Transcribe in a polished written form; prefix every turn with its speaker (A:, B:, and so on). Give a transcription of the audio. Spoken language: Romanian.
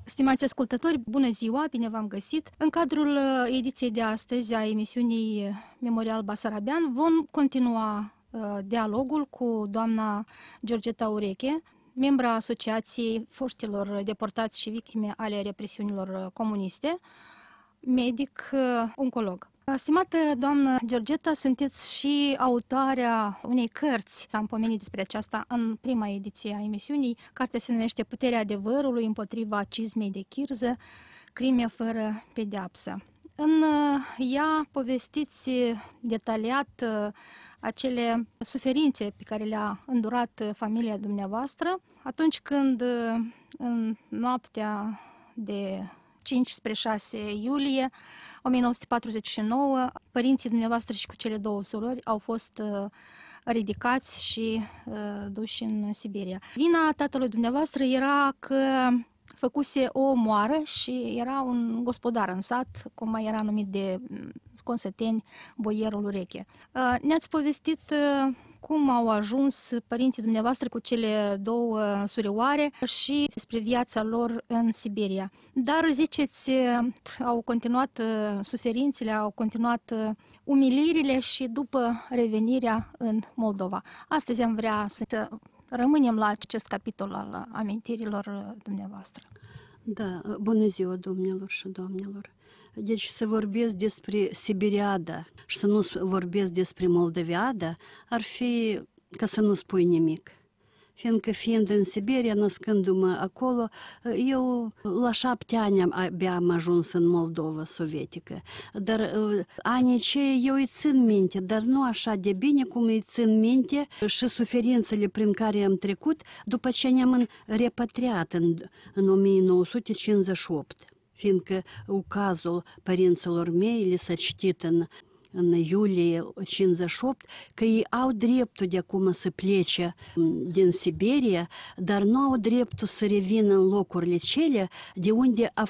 A: Stimați ascultători, bună ziua, bine v-am găsit! În cadrul ediției de astăzi a emisiunii Memorial Basarabean vom continua dialogul cu doamna Georgeta Ureche, membra Asociației Foștilor Deportați și Victime ale Represiunilor Comuniste, medic-oncolog. Stimată doamnă Georgeta, sunteți și autoarea unei cărți. Am pomenit despre aceasta în prima ediție a emisiunii. Cartea se numește Puterea adevărului împotriva cizmei de chirză, crime fără pedeapsă. În ea povestiți detaliat acele suferințe pe care le-a îndurat familia dumneavoastră atunci când în noaptea de 5 spre 6 iulie 1949, părinții dumneavoastră și cu cele două surori au fost ridicați și duși în Siberia. Vina tatălui dumneavoastră era că făcuse o moară și era un gospodar în sat, cum mai era numit de consăteni, boierul Ureche. Ne-ați povestit cum au ajuns părinții dumneavoastră cu cele două surioare și despre viața lor în Siberia. Dar, ziceți, au continuat suferințele, au continuat umilirile și după revenirea în Moldova. Astăzi am vrea să rămânem la acest capitol al amintirilor dumneavoastră.
B: Da, bună ziua, domnilor și domnilor. Deci să vorbesc despre Siberiada și să nu vorbesc despre Moldoviada ar fi ca să nu spui nimic. Fiindcă fiind în Siberia, născându-mă acolo, eu la 7 ani abia am ajuns în Moldova sovietică. Dar anii cei eu îi țin minte, dar nu așa de bine cum îi țin minte și suferințele prin care am trecut după ce ne-am repatriat în 1958. Fiindcă cazul părinților mei li s-a citit în iulie 58, că ei au dreptul de acum să plece din Siberia, dar nu au dreptul să revină în locurile cele de unde a